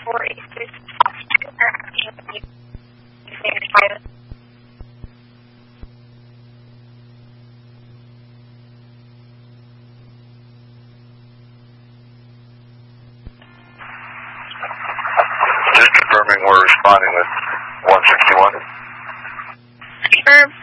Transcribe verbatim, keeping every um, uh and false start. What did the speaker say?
for a Swiss sausage or using Just confirming we're responding with one sixty-one. Confirm.